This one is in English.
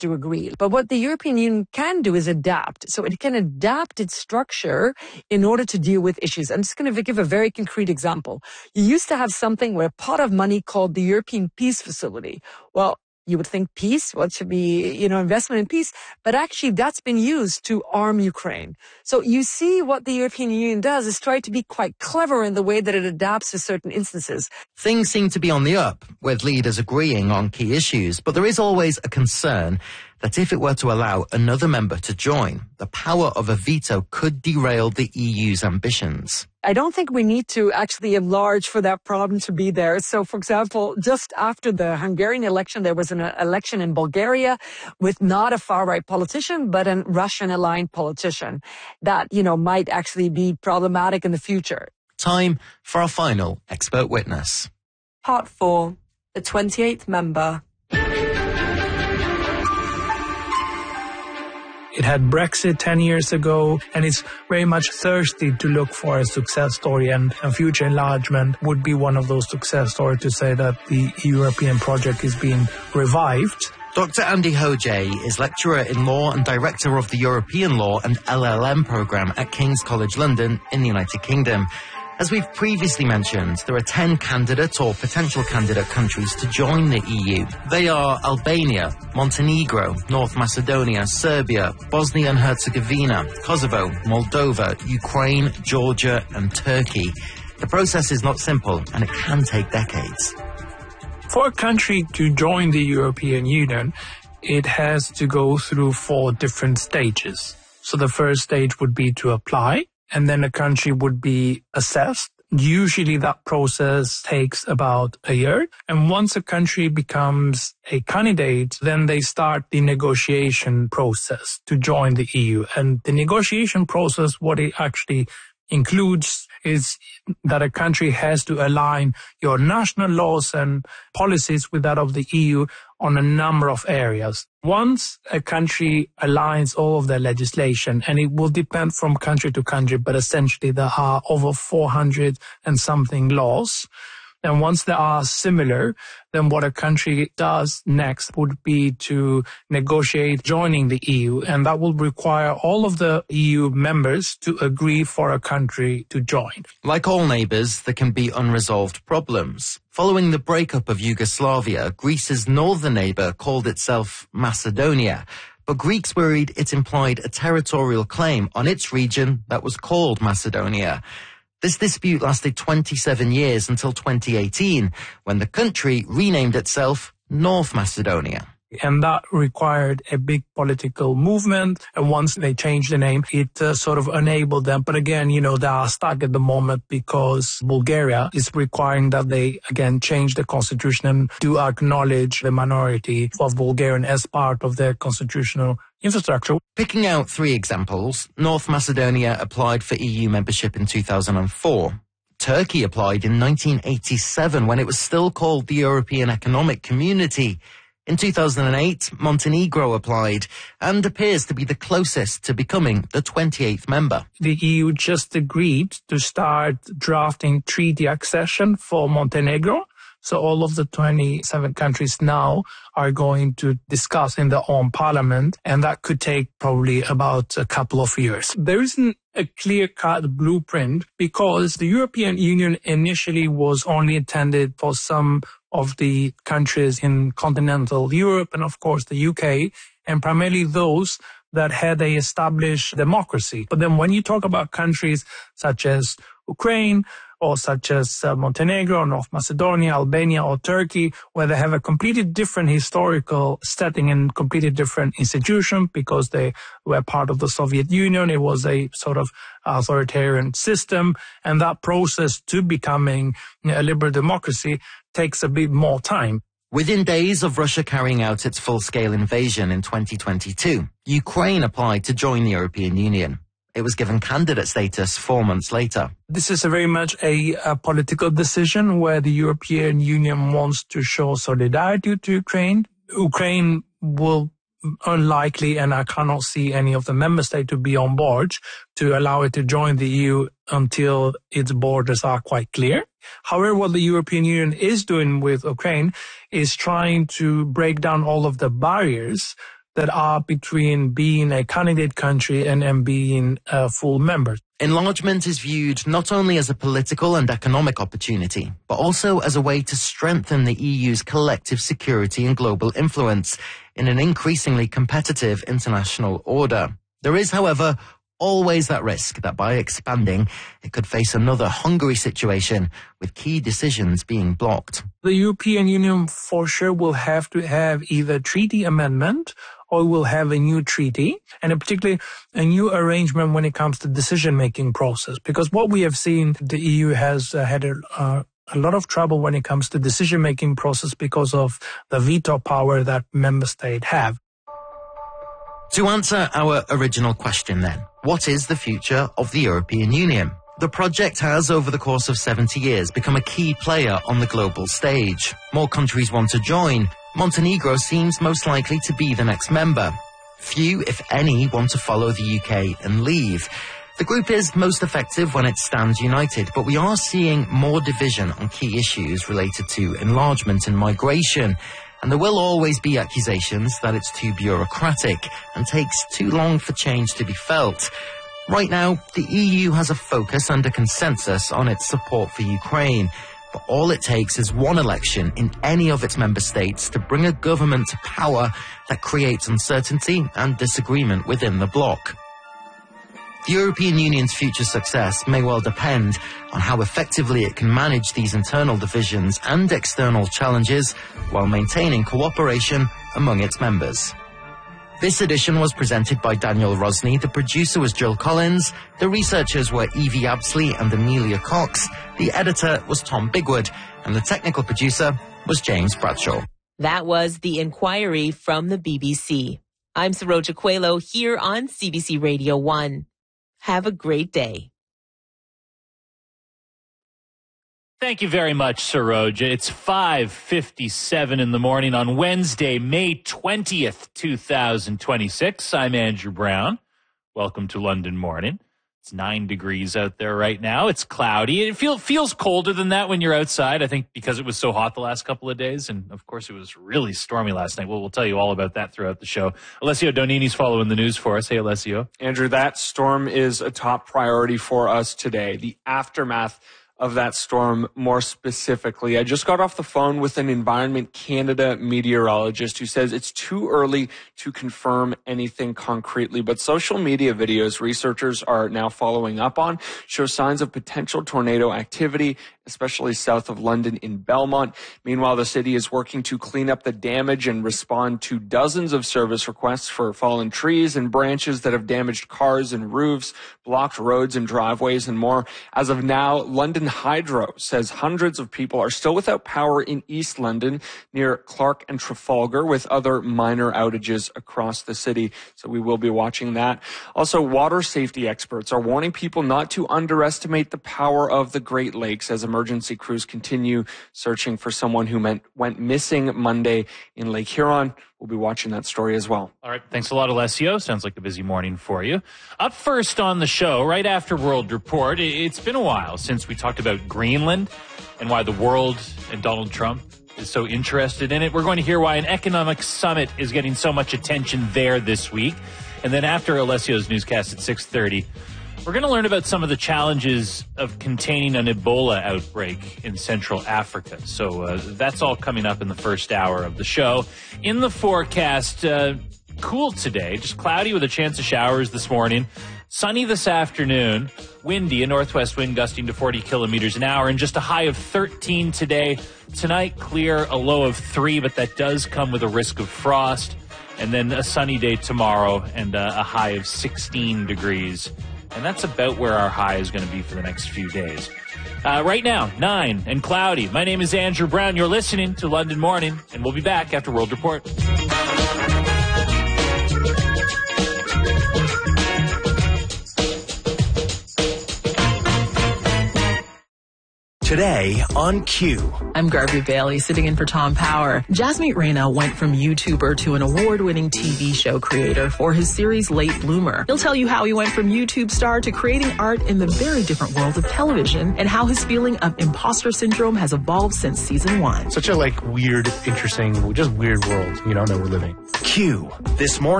to agree. But what the European Union can do is adapt. So it can adapt its structure in order to deal with issues. I'm just going to give a very concrete example. You used to have something where a pot of money called the European Peace Facility. Well, you would think peace, what should be, investment in peace, but actually that's been used to arm Ukraine. So you see what the European Union does is try to be quite clever in the way that it adapts to certain instances. Things seem to be on the up, with leaders agreeing on key issues, but there is always a concern that if it were to allow another member to join, the power of a veto could derail the EU's ambitions. I don't think we need to actually enlarge for that problem to be there. So, for example, just after the Hungarian election, there was an election in Bulgaria with not a far-right politician, but a Russian-aligned politician that, might actually be problematic in the future. Time for our final expert witness. Part 4. The 28th member. It had Brexit 10 years ago, and it's very much thirsty to look for a success story, and a future enlargement would be one of those success stories to say that the European project is being revived. Dr. Andy Hoje is lecturer in law and director of the European Law and LLM programme at King's College London in the United Kingdom. As we've previously mentioned, there are 10 candidate or potential candidate countries to join the EU. They are Albania, Montenegro, North Macedonia, Serbia, Bosnia and Herzegovina, Kosovo, Moldova, Ukraine, Georgia and Turkey. The process is not simple and it can take decades. For a country to join the European Union, it has to go through 4 different stages. So the first stage would be to apply, and then a country would be assessed. Usually that process takes about a year. And once a country becomes a candidate, then they start the negotiation process to join the EU. And the negotiation process, what it actually includes is that a country has to align your national laws and policies with that of the EU on a number of areas. Once a country aligns all of their legislation, and it will depend from country to country, but essentially there are over 400 and something laws. And once they are similar, then what a country does next would be to negotiate joining the EU. And that will require all of the EU members to agree for a country to join. Like all neighbours, there can be unresolved problems. Following the breakup of Yugoslavia, Greece's northern neighbour called itself Macedonia. But Greeks worried it implied a territorial claim on its region that was called Macedonia. This dispute lasted 27 years until 2018, when the country renamed itself North Macedonia. And that required a big political movement. And once they changed the name, it sort of enabled them. But again, they are stuck at the moment because Bulgaria is requiring that they, again, change the constitution and do acknowledge the minority of Bulgarian as part of their constitutional infrastructure. Picking out 3 examples, North Macedonia applied for EU membership in 2004. Turkey applied in 1987 when it was still called the European Economic Community. In 2008, Montenegro applied and appears to be the closest to becoming the 28th member. The EU just agreed to start drafting treaty accession for Montenegro. So all of the 27 countries now are going to discuss in their own parliament, and that could take probably about a couple of years. There isn't a clear-cut blueprint because the European Union initially was only intended for some of the countries in continental Europe and, of course, the UK, and primarily those that had a established democracy. But then when you talk about countries such as Ukraine, or such as Montenegro, North Macedonia, Albania, or Turkey, where they have a completely different historical setting and completely different institution because they were part of the Soviet Union. It was a sort of authoritarian system, and that process to becoming a liberal democracy takes a bit more time. Within days of Russia carrying out its full-scale invasion in 2022, Ukraine applied to join the European Union. It was given candidate status 4 months later. This is very much a political decision where the European Union wants to show solidarity to Ukraine. Ukraine will unlikely, and I cannot see any of the member states to be on board to allow it to join the EU until its borders are quite clear. However, what the European Union is doing with Ukraine is trying to break down all of the barriers that are between being a candidate country and being a full member. Enlargement is viewed not only as a political and economic opportunity, but also as a way to strengthen the EU's collective security and global influence in an increasingly competitive international order. There is, however, always that risk that by expanding, it could face another Hungary situation with key decisions being blocked. The European Union for sure will have to have either treaty amendment or will have a new treaty, and particularly a new arrangement when it comes to decision-making process. Because what we have seen, the EU has had a lot of trouble when it comes to decision-making process because of the veto power that member states have. To answer our original question then, what is the future of the European Union? The project has, over the course of 70 years, become a key player on the global stage. More countries want to join. Montenegro seems most likely to be the next member. Few, if any, want to follow the UK and leave. The group is most effective when it stands united, but we are seeing more division on key issues related to enlargement and migration. And there will always be accusations that it's too bureaucratic and takes too long for change to be felt. Right now, the EU has a focus and a consensus on its support for Ukraine. But all it takes is one election in any of its member states to bring a government to power that creates uncertainty and disagreement within the bloc. The European Union's future success may well depend on how effectively it can manage these internal divisions and external challenges while maintaining cooperation among its members. This edition was presented by Daniel Rosny, the producer was Jill Collins, the researchers were Evie Absley and Amelia Cox, the editor was Tom Bigwood, and the technical producer was James Bradshaw. That was The Inquiry from the BBC. I'm Saroja Coelho here on CBC Radio 1. Have a great day. Thank you very much, Saroja. It's 5:57 in the morning on Wednesday, May 20th, 2026. I'm Andrew Brown. Welcome to London Morning. It's 9 degrees out there right now. It's cloudy. It feels colder than that when you're outside, I think because it was so hot the last couple of days. And, of course, it was really stormy last night. Well, we'll tell you all about that throughout the show. Alessio Donini's following the news for us. Hey, Alessio. Andrew, that storm is a top priority for us today. The aftermath of that storm more specifically. I just got off the phone with an Environment Canada meteorologist who says it's too early to confirm anything concretely, but social media videos researchers are now following up on show signs of potential tornado activity, especially south of London in Belmont. Meanwhile, the city is working to clean up the damage and respond to dozens of service requests for fallen trees and branches that have damaged cars and roofs, blocked roads and driveways, and more. As of now, London Hydro says hundreds of people are still without power in East London near Clark and Trafalgar, with other minor outages across the city. So we will be watching that. Also, water safety experts are warning people not to underestimate the power of the Great Lakes as emergency crews continue searching for someone who went missing Monday in Lake Huron. We'll be watching that story as well. All right. Thanks a lot, Alessio. Sounds like a busy morning for you. Up first on the show, right after World Report, it's been a while since we talked about Greenland and why the world and Donald Trump is so interested in it. We're going to hear why an economic summit is getting so much attention there this week. And then after Alessio's newscast at 6:30, we're going to learn about some of the challenges of containing an Ebola outbreak in Central Africa. So that's all coming up in the first hour of the show. In the forecast, cool today, just cloudy with a chance of showers this morning. Sunny this afternoon, windy, a northwest wind gusting to 40 kilometers an hour, and just a high of 13 today. Tonight, clear, a low of 3, but that does come with a risk of frost. And then a sunny day tomorrow and a high of 16 degrees. And that's about where our high is going to be for the next few days. Right now, 9 and cloudy. My name is Andrew Brown. You're listening to London Morning, and we'll be back after World Report. Today on Q. I'm Garvey Bailey, sitting in for Tom Power. Jasmeet Rana went from YouTuber to an award-winning TV show creator for his series Late Bloomer. He'll tell you how he went from YouTube star to creating art in the very different world of television, and how his feeling of imposter syndrome has evolved since season 1. Such a weird, interesting, just weird world, that we're living. Q. This morning.